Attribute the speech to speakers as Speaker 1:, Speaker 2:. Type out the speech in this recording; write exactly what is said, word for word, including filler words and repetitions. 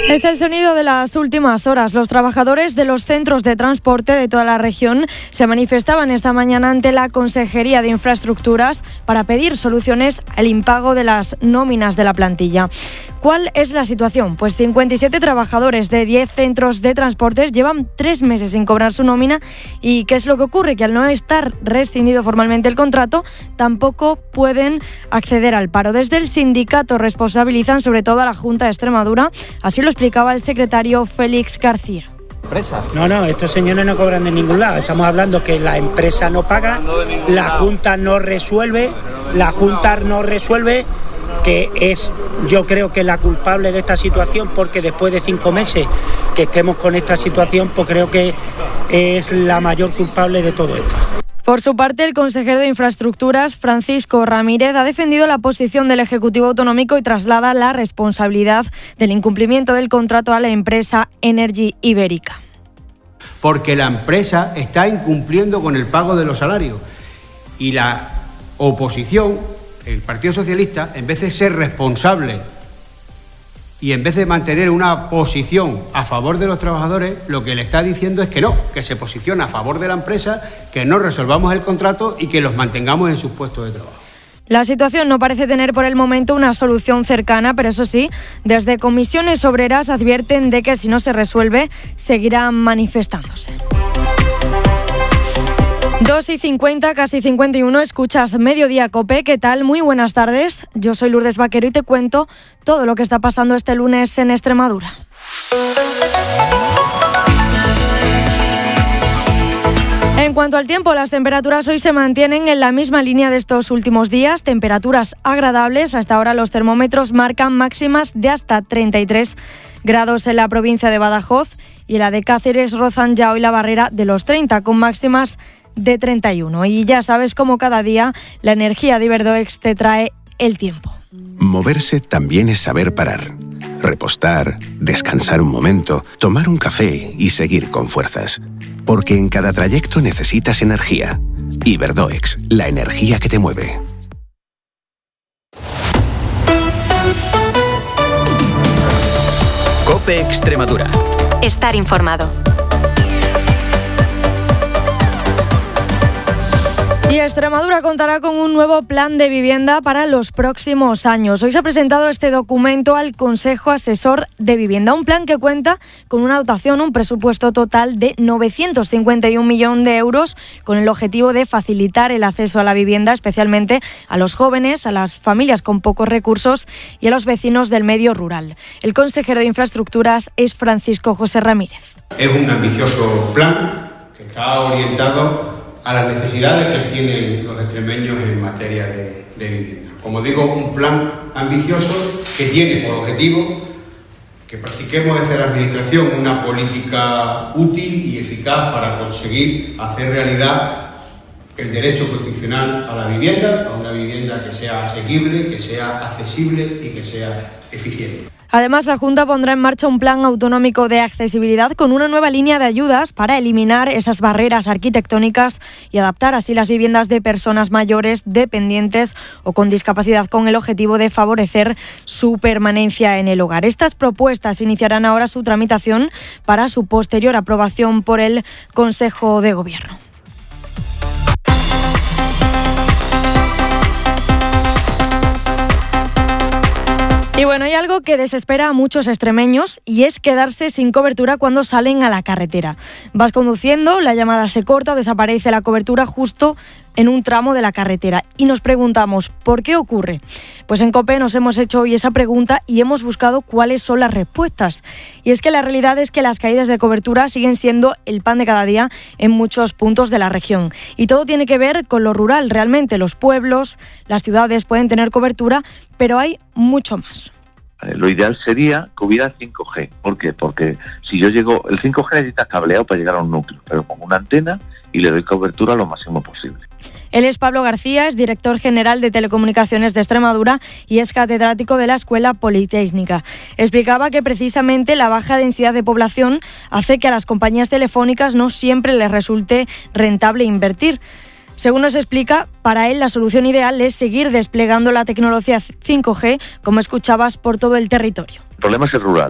Speaker 1: Es el sonido de las últimas horas. Los trabajadores de los centros de transporte de toda la región se manifestaban esta mañana ante la Consejería de Infraestructuras para pedir soluciones al impago de las nóminas de la plantilla. ¿Cuál es la situación? Pues cincuenta y siete trabajadores de diez centros de transportes llevan tres meses sin cobrar su nómina. ¿Y qué es lo que ocurre? Que al no estar rescindido formalmente el contrato, tampoco pueden acceder al paro. Desde el sindicato responsabilizan sobre todo a la Junta de Extremadura. Así lo explicaba el secretario Félix García.
Speaker 2: No, no, estos señores no cobran de ningún lado. Estamos hablando que la empresa no paga, la Junta no resuelve, la Junta no resuelve, que es, yo creo que la culpable de esta situación, porque después de cinco meses que estemos con esta situación, pues creo que es la mayor culpable de todo esto.
Speaker 1: Por su parte, el consejero de Infraestructuras, Francisco Ramírez, ha defendido la posición del Ejecutivo Autonómico y traslada la responsabilidad del incumplimiento del contrato a la empresa Energy Ibérica.
Speaker 3: Porque la empresa está incumpliendo con el pago de los salarios y la oposición, el Partido Socialista, en vez de ser responsable y en vez de mantener una posición a favor de los trabajadores, lo que le está diciendo es que no, que se posiciona a favor de la empresa, que no resolvamos el contrato y que los mantengamos en sus puestos de trabajo.
Speaker 1: La situación no parece tener por el momento una solución cercana, pero eso sí, desde comisiones obreras advierten de que si no se resuelve, seguirán manifestándose. dos y cincuenta, casi cincuenta y uno, escuchas Mediodía COPE. ¿Qué tal? Muy buenas tardes. Yo soy Lourdes Vaquero y te cuento todo lo que está pasando este lunes en Extremadura. En cuanto al tiempo, las temperaturas hoy se mantienen en la misma línea de estos últimos días, temperaturas agradables. Hasta ahora los termómetros marcan máximas de hasta treinta y tres grados en la provincia de Badajoz y en la de Cáceres rozan ya hoy la barrera de los treinta, con máximas de treinta y uno. Y ya sabes cómo cada día la energía de Iberdoex te trae el tiempo.
Speaker 4: Moverse también es saber parar, repostar, descansar un momento, tomar un café y seguir con fuerzas. Porque en cada trayecto necesitas energía. Iberdoex, la energía que te mueve.
Speaker 5: COPE Extremadura.
Speaker 6: Estar informado.
Speaker 1: Y Extremadura contará con un nuevo plan de vivienda para los próximos años. Hoy se ha presentado este documento al Consejo Asesor de Vivienda, un plan que cuenta con una dotación, un presupuesto total de novecientos cincuenta y un millones de euros, con el objetivo de facilitar el acceso a la vivienda, especialmente a los jóvenes, a las familias con pocos recursos y a los vecinos del medio rural. El consejero de Infraestructuras es Francisco José Ramírez.
Speaker 3: Es un ambicioso plan que está orientado a las necesidades que tienen los extremeños en materia de, de vivienda. Como digo, un plan ambicioso que tiene por objetivo que practiquemos desde la Administración una política útil y eficaz para conseguir hacer realidad el derecho constitucional a la vivienda, a una vivienda que sea asequible, que sea accesible y que sea eficiente.
Speaker 1: Además, la Junta pondrá en marcha un plan autonómico de accesibilidad con una nueva línea de ayudas para eliminar esas barreras arquitectónicas y adaptar así las viviendas de personas mayores, dependientes o con discapacidad, con el objetivo de favorecer su permanencia en el hogar. Estas propuestas iniciarán ahora su tramitación para su posterior aprobación por el Consejo de Gobierno. Y bueno, hay algo que desespera a muchos extremeños y es quedarse sin cobertura cuando salen a la carretera. Vas conduciendo, la llamada se corta o desaparece la cobertura justo en un tramo de la carretera. Y nos preguntamos, ¿por qué ocurre? Pues en COPE nos hemos hecho hoy esa pregunta y hemos buscado cuáles son las respuestas. Y es que la realidad es que las caídas de cobertura siguen siendo el pan de cada día en muchos puntos de la región. Y todo tiene que ver con lo rural. Realmente los pueblos, las ciudades pueden tener cobertura, pero hay mucho más.
Speaker 7: Lo ideal sería que hubiera cinco G. ¿Por qué? Porque si yo llego, el cinco G necesita cableado para llegar a un núcleo, pero con una antena y le doy cobertura lo máximo posible.
Speaker 1: Él es Pablo García, es director general de Telecomunicaciones de Extremadura y es catedrático de la Escuela Politécnica. Explicaba que precisamente la baja densidad de población hace que a las compañías telefónicas no siempre les resulte rentable invertir. Según nos explica, para él la solución ideal es seguir desplegando la tecnología cinco G, como escuchabas, por todo el territorio.
Speaker 7: El problema es el rural.